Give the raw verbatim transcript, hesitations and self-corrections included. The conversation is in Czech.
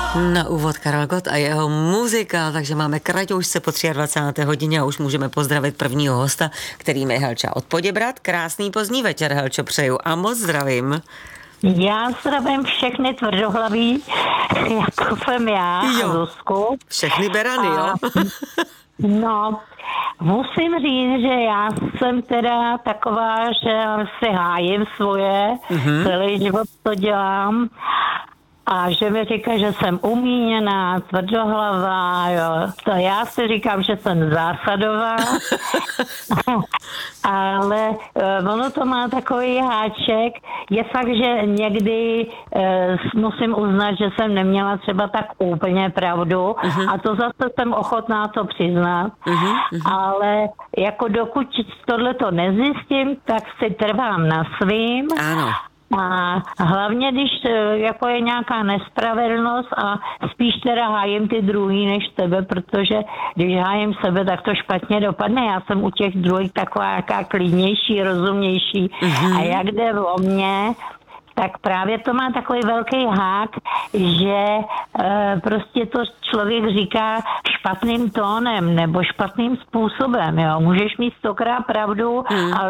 Na úvod Karel Gott a jeho muzika, takže máme Kraťoušce po dvacáté třetí hodině a už můžeme pozdravit prvního hosta, kterým je Helča od Poděbrad. Krásný pozdní večer, Helčo, přeju a moc zdravím. Já zdravím všechny tvrdohlaví, jako jsem já Jo. a Zuzku. Všechny berany, A- jo? No, musím říct, že já jsem teda taková, že si hájím svoje, Mhm. celý život to dělám. A že mi říká, že jsem umíněná, tvrdohlavá, jo. To já si říkám, že jsem zásadová. Ale eh, ono to má takový háček. Je fakt, že někdy eh, musím uznat, že jsem neměla třeba tak úplně pravdu. A to zase jsem ochotná to přiznat. Ale jako dokud tohleto nezjistím, tak si trvám na svým. Ano. A hlavně, když eh, jako je nějaká nespravedlnost a spíš teda hájím ty druhý než tebe, protože když hájím sebe, tak to špatně dopadne. Já jsem u těch druhých taková jaká klidnější, rozumnější. Mm-hmm. A jak jde o mě, tak právě to má takový velký hák, že e, prostě to člověk říká špatným tónem nebo špatným způsobem. Jo. Můžeš mít stokrát pravdu, hmm. ale